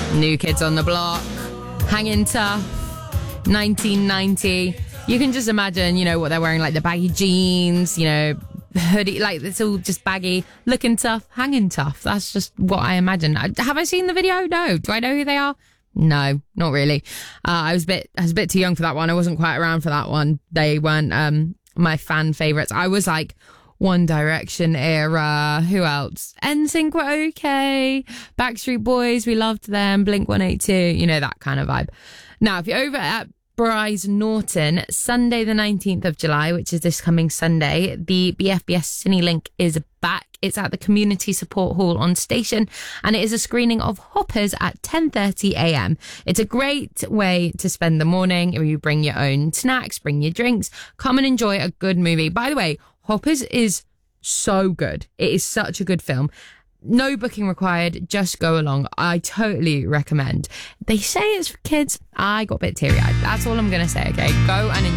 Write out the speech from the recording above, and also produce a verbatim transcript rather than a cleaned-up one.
New Kids on the Block, Hanging Tough, nineteen ninety. You can just imagine, you know, what they're wearing, like the baggy jeans, you know, hoodie, like it's all just baggy, looking tough, hanging tough. That's just what I imagine. Have I seen the video? No. Do I know who they are? No, not really. Uh, I was a bit, I was a bit too young for that one. I wasn't quite around for that one. They weren't um, my fan favourites. I was like One Direction era. Who else? N Sync were okay. Backstreet Boys, we loved them. Blink one eighty-two, you know, that kind of vibe. Now, if you're over at Bryce Norton, Sunday the nineteenth of July, which is this coming Sunday, the B F B S CineLink is back. It's at the Community Support Hall on Station, and it is a screening of Hoppers at ten thirty a.m. It's a great way to spend the morning. If you bring your own snacks, bring your drinks, come and enjoy a good movie. By the way, Hoppers is so good. It is such a good film. No booking required, just go along. I totally recommend. They say it's for kids. I got a bit teary-eyed. That's all I'm going to say, okay? Go and enjoy.